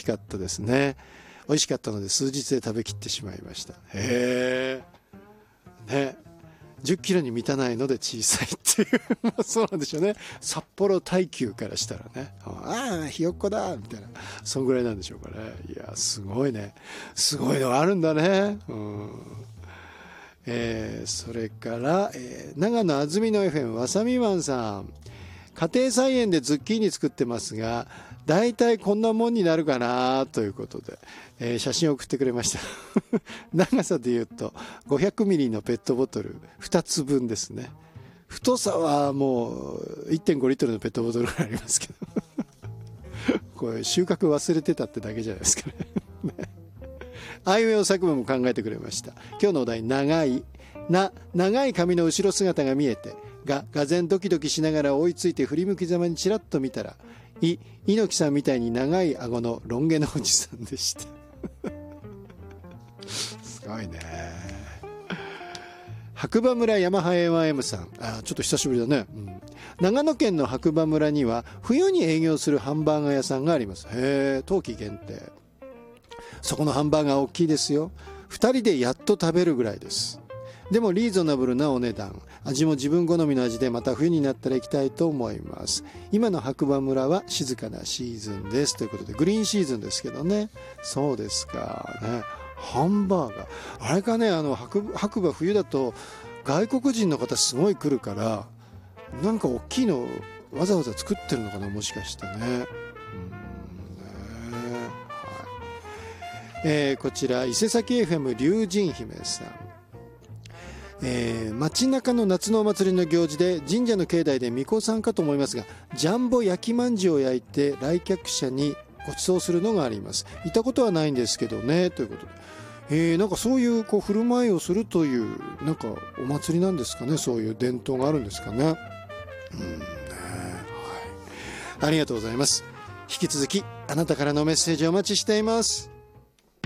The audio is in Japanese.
きかったですね。美味しかったので数日で食べきってしまいました。へえね、10キロに満たないので小さいっていうそうなんでしょうね。札幌耐久からしたらね、ああひよっこだみたいな、そんぐらいなんでしょうかね。いやすごいね、すごいのあるんだね。それから、長野あずみの FM わさみマンさん、家庭菜園でズッキーニ作ってますが、だいたいこんなもんになるかなということで、写真を送ってくれました長さでいうと500ミリのペットボトル2つ分ですね。太さはもう 1.5 リットルのペットボトルぐらいありますけどこれ収穫忘れてたってだけじゃないですかねあいうえお作文も考えてくれました。今日のお題、長い髪の後ろ姿が見えて、がぜんドキドキしながら追いついて振り向きざまにチラッと見たら、猪木さんみたいに長い顎のロン毛のおじさんでしたすごいね。白馬村ヤマハ A1M さん、ちょっと久しぶりだね、長野県の白馬村には冬に営業するハンバーガー屋さんがあります。へえ、冬季限定。そこのハンバーガー大きいですよ。2人でやっと食べるぐらいです。でもリーズナブルなお値段、味も自分好みの味で、また冬になったら行きたいと思います。今の白馬村は静かなシーズンですということで、グリーンシーズンですけどね。そうですかね。ハンバーガー、あれかね、白馬冬だと外国人の方すごい来るから、なんか大きいのわざわざ作ってるのかな、もしかしてね。こちら伊勢崎 FM 龍神姫さん、街中の夏のお祭りの行事で神社の境内で巫女さんかと思いますが、ジャンボ焼きまんじゅうを焼いて来客者にご馳走するのがあります。行ったことはないんですけどねということで、なんかそういう振る舞いをするというなんかお祭りなんですかね。そういう伝統があるんですかね。ありがとうございます。引き続きあなたからのメッセージをお待ちしています。